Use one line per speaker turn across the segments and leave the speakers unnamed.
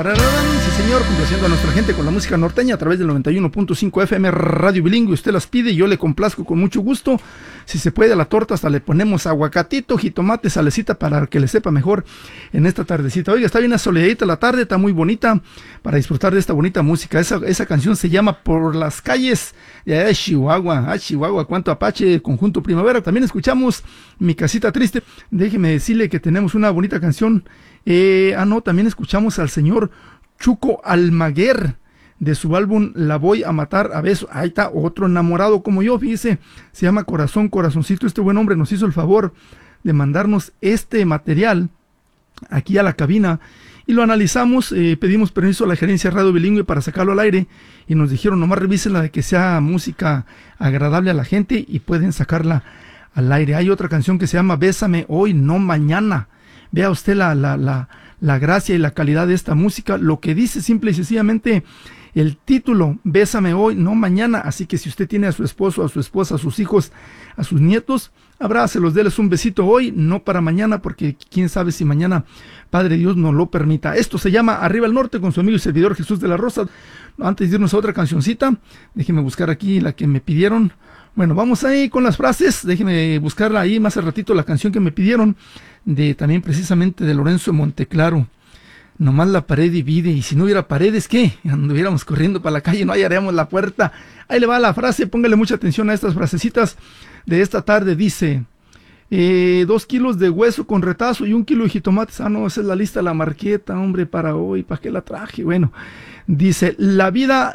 Sí, señor, complaciendo a nuestra gente con la música norteña a través del 91.5 FM Radio Bilingüe. Usted las pide y yo le complazco con mucho gusto. Si se puede, a la torta hasta le ponemos aguacatito, jitomate, salecita para que le sepa mejor en esta tardecita. Oiga, está bien soleadita la tarde, está muy bonita para disfrutar de esta bonita música. Esa canción se llama Por las calles de allá de Chihuahua. Chihuahua, cuánto apache, conjunto primavera. También escuchamos Mi casita triste. Déjeme decirle que tenemos una bonita canción. También escuchamos al señor Chuco Almaguer de su álbum La voy a matar a besos. Ahí está otro enamorado como yo, fíjese, se llama Corazoncito. Este buen hombre nos hizo el favor de mandarnos este material aquí a la cabina y lo analizamos. Pedimos permiso a la gerencia Radio Bilingüe para sacarlo al aire y nos dijeron nomás revísenla de que sea música agradable a la gente y pueden sacarla al aire. Hay otra canción que se llama Bésame hoy, no mañana. Vea usted la gracia y la calidad de esta música, lo que dice simple y sencillamente el título, Bésame hoy, no mañana. Así que si usted tiene a su esposo, a su esposa, a sus hijos, a sus nietos, abrácelos, déles un besito hoy, no para mañana, porque quién sabe si mañana Padre Dios nos lo permita. Esto se llama Arriba al Norte con su amigo y servidor Jesús de la Rosa. Antes de irnos a otra cancioncita, déjeme buscar aquí la que me pidieron. Bueno, vamos ahí con las frases, déjeme buscarla ahí más al ratito, la canción que me pidieron, también precisamente de Lorenzo Monteclaro. Nomás la pared divide, y si no hubiera paredes, ¿qué? Anduviéramos corriendo para la calle, no hallaríamos la puerta. Ahí le va la frase, póngale mucha atención a estas frasecitas de esta tarde. Dice, 2 kilos de hueso con retazo y 1 kilo de jitomates. No, esa es la lista, la marqueta, hombre, para hoy, ¿para qué la traje? Bueno, dice, la vida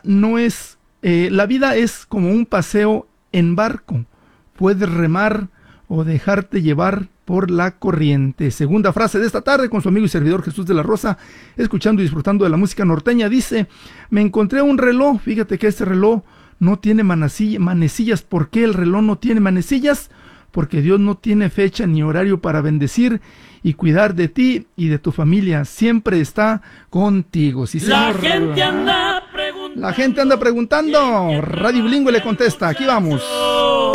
es como un paseo en barco, puedes remar o dejarte llevar por la corriente. Segunda frase de esta tarde con su amigo y servidor Jesús de la Rosa, escuchando y disfrutando de la música norteña. Dice, me encontré un reloj, fíjate que este reloj no tiene manecillas. ¿Por qué el reloj no tiene manecillas? Porque Dios no tiene fecha ni horario para bendecir y cuidar de ti y de tu familia. Siempre está contigo. Sí, señor.
La gente anda preguntando.
Radio Bilingüe le contesta. Aquí vamos.